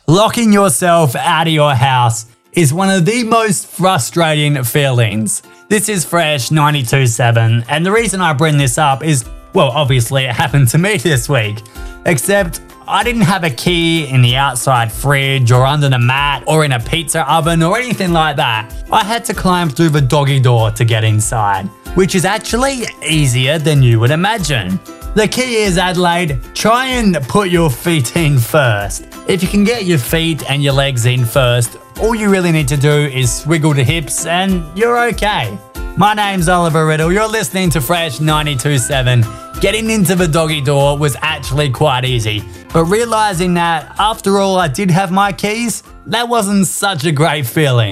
Locking yourself out of your house is one of the most frustrating feelings. This is Fresh 92.7, and the reason I bring this up is, well, obviously it happened to me this week. Except I didn't have a key in the outside fridge or under the mat or in a pizza oven or anything like that. I had to climb through the doggy door to get inside, which is actually easier than you would imagine. The key is, Adelaide, try and put your feet in first. If you can get your feet and your legs in first, all you really need to do is swiggle the hips and you're okay. My name's Oliver Riddle, you're listening to Fresh 92.7. Getting into the doggy door was actually quite easy, but realising that after all I did have my keys, that wasn't such a great feeling.